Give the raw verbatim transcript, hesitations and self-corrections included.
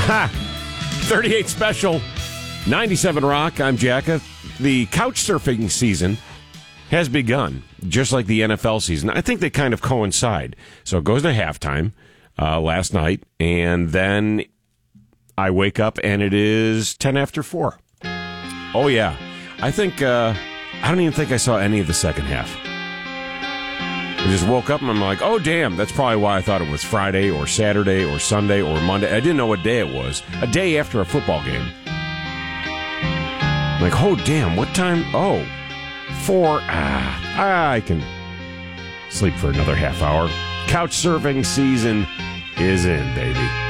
Ha! thirty-eight Special, ninety-seven Rock. I'm Jacka. The couch surfing season has begun, just like the N F L season. I think they kind of coincide. So it goes to halftime uh, last night, and then I wake up and it is ten after four. Oh, yeah. I think, uh, I don't even think I saw any of the second half. I just woke up and I'm like, oh, damn, that's probably why I thought it was Friday or Saturday or Sunday or Monday. I didn't know what day it was. A day after a football game. I'm like, oh, damn, what time? Oh, four. Ah, I can sleep for another half hour. Couch surfing season is in, baby.